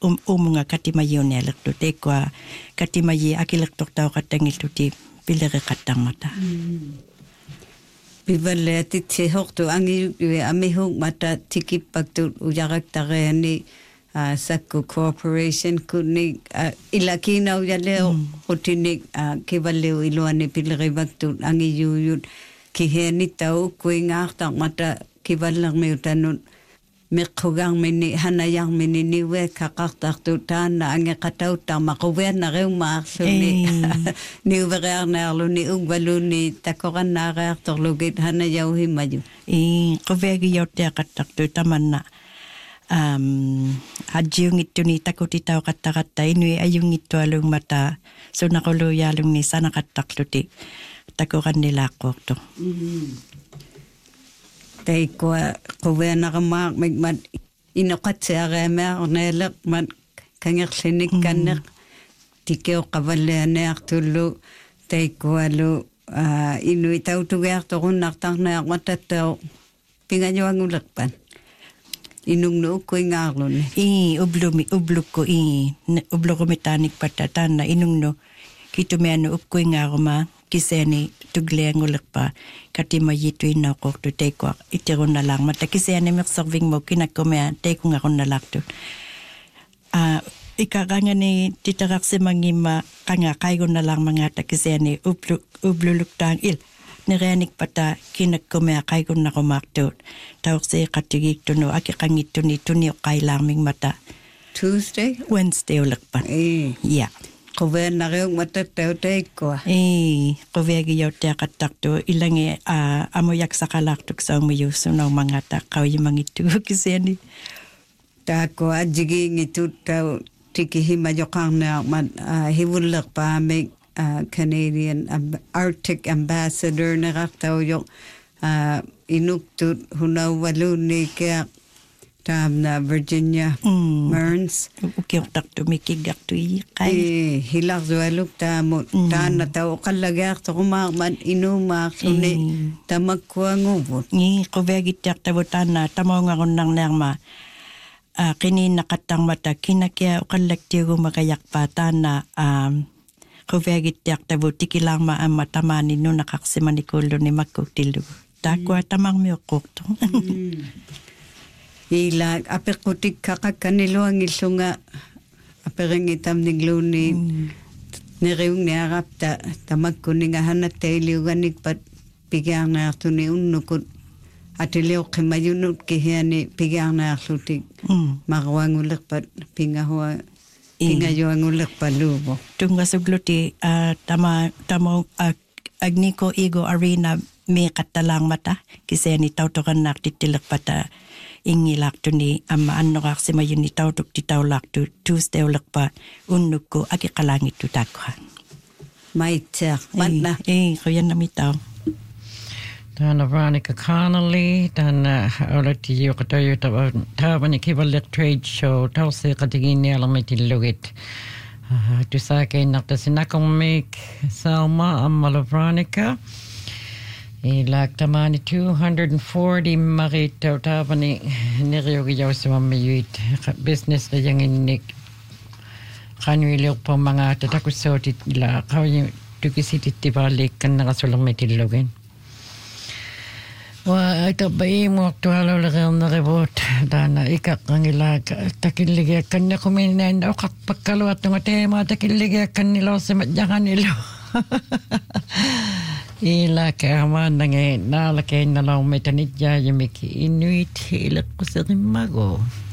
umunga katimayonelek tu te kwa katimayi akilek tau katangil tu ti pilere katang mata. Bivale ti hoktu angi amihung mata tikipak tu ujarak tareani Sakko Corporation kuni ilakina uyaleo kutinik kivaleo iluani pilere baktu angi yuyut kiheni tau kuingartak mata kivalang meutanun Mekhugang mini hanayang mini niwe kakaktak tutan na ang katauta makuwer na rin maksuli niwe rin na alo ni ugbalu ni takoran na rin torlugit hanayaw himayo. Kuvegi yaw tiya katak tutaman na adyong ito ni takutitaw katakata inui ayong ito along mata so nakuluyalong ni sana katak luti takoran nila ko to. Tay ko na kamak magmat inokat siya kaya onelak man kanyang klinik kanak tikyo kavalene aktulo tay ko alo inuitaw tugayak to kung naktang na matataw pinganyo ang ulakpan inung no ko ingalo ni ubluk ko ubluk ko metanik patatan na inung no kito meano up ko ingaro ma kiseni tugleng ulakpa katimayi tu ina ko tu te ko itiron na lang mata kiseni merserving mo kinakomea te ko ngaron na lakto ikaganga ni titarak si mangima kanga kaigon na lang mga ta kiseni ubluluk tang il nirenik pata kinakomea kaigon na kumakto tawag si katigik tu no akikangit tu ni kailaming mata Wednesday ulakpa yeah. Kove na rin matataw tayo ko. Kove yaw tayo katakto. Ilang amoyak sa kalaktok sa umayuso ng mga takaw yung mga ito. Kasi yan Tako adjigi ngitut taw tikihimayokang na hiwulak pa may Canadian Arctic Ambassador na kaktaw yung inuktut hunaw ni kaya tam na Virginia Mearns. Ukiyok takto mikigak to kay hilak zualuk tamo tan na tao kalagak to kumakman inumak suni tamagkuang ubot. Kovegi tiyak tabutan na tamaw nga kung nang nerma. Kini nakatang mata kinakya ukalaktiyo magayak pata na kovegi tiyak tabutikilang maatamani no nakaksimanikulo ni magkutilo. Takwa tamang miyokok to. Ila apekutik kakakanilo ang isunga aperengitam nigluni niriung niarap tamag kuning ahanat tayo ganik pat pigyang na tuni unukut atiliw kimayunut kihiyani pigyang na sutik makawang ulak pat pingayo ang ulak palubo. Tunga sugluti tamo agniko igo arena may katalang mata kasi ni tautokan na titilak pata ingilak tu ni ano kak si mayun ni tautok ti taulak tu Tuesday ulak pa unuk ko aki kalangit tu takhan. May tsak man na. Kuyan na mitaw. Dan Veronica Connolly dan ulit yung katayo taban ni Kivalet Trade Show tau si katigin niya lang may tilugit. Tu sa akin naktasinakong make Selma amala Veronica. Ilak tamani 240 marito tabani niriyogiyaw sa mamayuit business na yung inik kanwilok po mga tatakusotit ila kawin tukisitit tibalik kan nakasulang may tilogin wa ito ba mo aktualo lang na rebot dana ikak ang ilag takiligyakan na kuminin o kakpagkalawat ng tema takiligyakan nilo sa madyangan nilo ila kama nange nalakay na lang may tanidya yung may inuit hilak ko sa rimago.